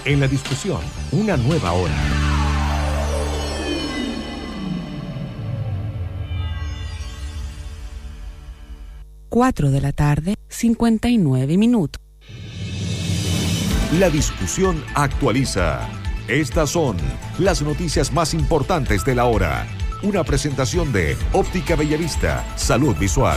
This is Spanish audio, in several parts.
En la discusión, una nueva hora. Cuatro de la tarde, 59 minutos. La discusión actualiza. Estas son las noticias más importantes de la hora. Una presentación de Óptica Bellavista, Salud Visual.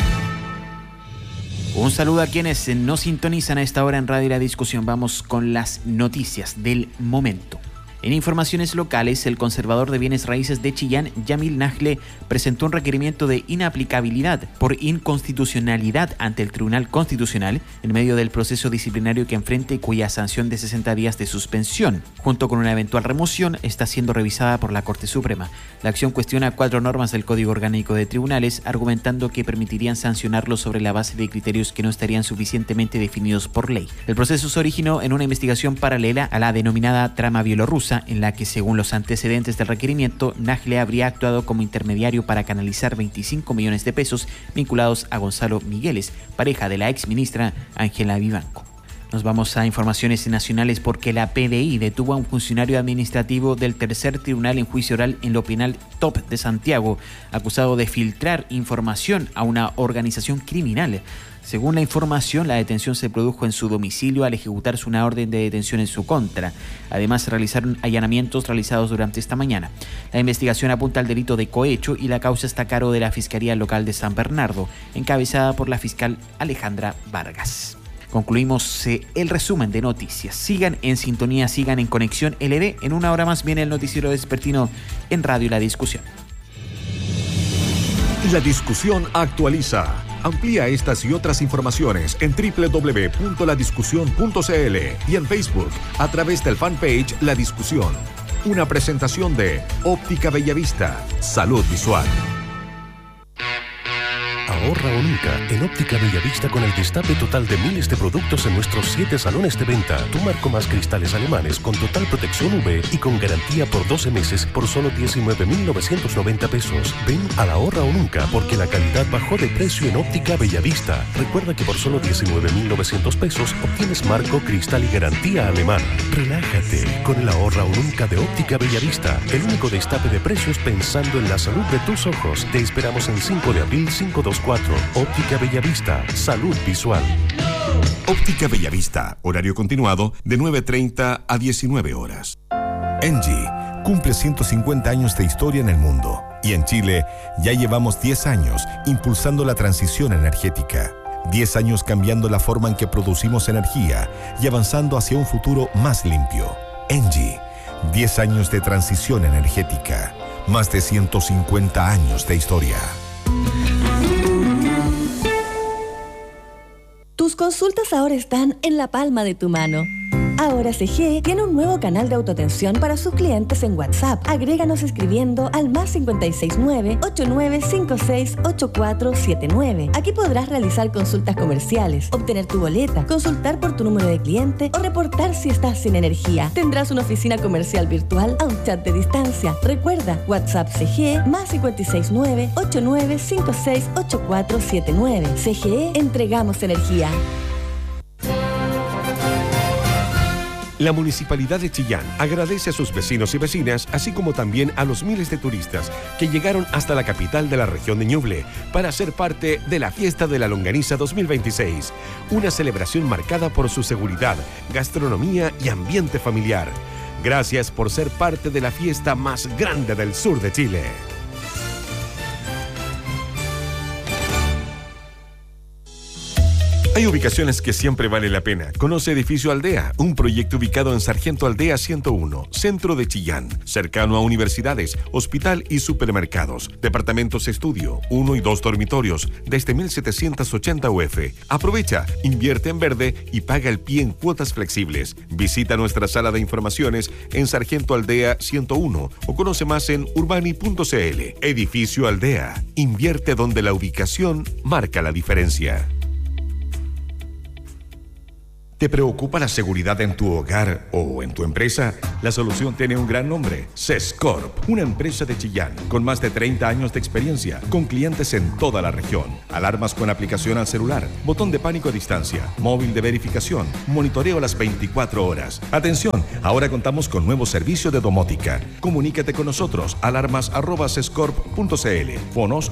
Un saludo a quienes nos sintonizan a esta hora en Radio La Discusión. Vamos con las noticias del momento. En informaciones locales, el conservador de bienes raíces de Chillán, Yamil Nagle, presentó un requerimiento de inaplicabilidad por inconstitucionalidad ante el Tribunal Constitucional en medio del proceso disciplinario que enfrenta y cuya sanción de 60 días de suspensión, junto con una eventual remoción, está siendo revisada por la Corte Suprema. La acción cuestiona 4 normas del Código Orgánico de Tribunales, argumentando que permitirían sancionarlo sobre la base de criterios que no estarían suficientemente definidos por ley. El proceso se originó en una investigación paralela a la denominada trama bielorrusa, en la que, según los antecedentes del requerimiento, Nagle habría actuado como intermediario para canalizar 25 millones de pesos vinculados a Gonzalo Migueles, pareja de la exministra Ángela Vivanco. Nos vamos a informaciones nacionales porque la PDI detuvo a un funcionario administrativo del tercer tribunal en juicio oral en lo penal Top de Santiago, acusado de filtrar información a una organización criminal. Según la información, la detención se produjo en su domicilio al ejecutarse una orden de detención en su contra. Además, se realizaron allanamientos realizados durante esta mañana. La investigación apunta al delito de cohecho y la causa está a cargo de la Fiscalía Local de San Bernardo, encabezada por la fiscal Alejandra Vargas. Concluimos el resumen de noticias. Sigan en sintonía, sigan en Conexión LD. En una hora más viene el noticiero vespertino en Radio La Discusión. La discusión actualiza. Amplía estas y otras informaciones en www.ladiscusión.cl y en Facebook a través del fanpage La Discusión. Una presentación de Óptica Bellavista, Salud Visual. Ahorra o nunca en Óptica Bellavista con el destape total de miles de productos en nuestros 7 salones de venta. Tu marco más cristales alemanes con total protección UV y con garantía por 12 meses por solo 19.990 pesos. Ven al ahorra o nunca porque la calidad bajó de precio en Óptica Bellavista. Recuerda que por solo 19.900 pesos obtienes marco, cristal y garantía alemana. Relájate con el ahorra o nunca de Óptica Bellavista. El único destape de precios pensando en la salud de tus ojos. Te esperamos en 5 de abril 524. Óptica Bellavista, Salud Visual. Óptica Bellavista, horario continuado de 9:30 a 19 horas. Engie cumple 150 años de historia en el mundo y en Chile ya llevamos 10 años impulsando la transición energética. 10 años cambiando la forma en que producimos energía y avanzando hacia un futuro más limpio. Engie, 10 años de transición energética, más de 150 años de historia. Tus consultas ahora están en la palma de tu mano. Ahora CGE tiene un nuevo canal de autoatención para sus clientes en WhatsApp. Agréganos escribiendo al +569 8956 8479. Aquí podrás realizar consultas comerciales, obtener tu boleta, consultar por tu número de cliente o reportar si estás sin energía. Tendrás una oficina comercial virtual a un chat de distancia. Recuerda, WhatsApp CGE +569 8956 8479. CGE, entregamos energía. La Municipalidad de Chillán agradece a sus vecinos y vecinas, así como también a los miles de turistas que llegaron hasta la capital de la región de Ñuble para ser parte de la Fiesta de la Longaniza 2026, una celebración marcada por su seguridad, gastronomía y ambiente familiar. Gracias por ser parte de la fiesta más grande del sur de Chile. Hay ubicaciones que siempre vale la pena. Conoce Edificio Aldea, un proyecto ubicado en Sargento Aldea 101, centro de Chillán, cercano a universidades, hospital y supermercados. Departamentos estudio, 1 y 2 dormitorios, desde 1.780 UF. Aprovecha, invierte en verde y paga el pie en cuotas flexibles. Visita nuestra sala de informaciones en Sargento Aldea 101 o conoce más en urbani.cl. Edificio Aldea, invierte donde la ubicación marca la diferencia. ¿Te preocupa la seguridad en tu hogar o en tu empresa? La solución tiene un gran nombre, Sescorp, una empresa de Chillán con más de 30 años de experiencia, con clientes en toda la región. Alarmas con aplicación al celular, botón de pánico a distancia, móvil de verificación, monitoreo a las 24 horas. Atención, ahora contamos con nuevo servicio de domótica. Comunícate con nosotros, alarmas@sescorp.cl, fonos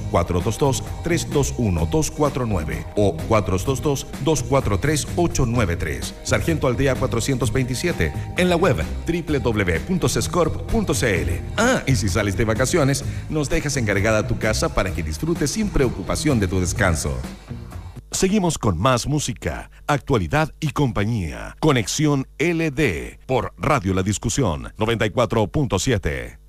422-321-249 o 422-243-893. Sargento Aldea 427, en la web www.sescorp.cl. Y si sales de vacaciones, nos dejas encargada tu casa para que disfrutes sin preocupación de tu descanso. Seguimos con más música, actualidad y compañía. Conexión LD por Radio La Discusión 94.7.